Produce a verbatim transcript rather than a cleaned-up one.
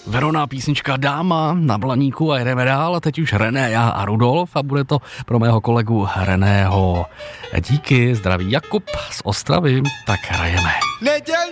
Veroná písnička Dáma na Blaníku a jedeme dál. A teď už René, já a Rudolf a bude to pro mého kolegu Reného. Díky, zdraví Jakub z Ostravy, tak hrajeme.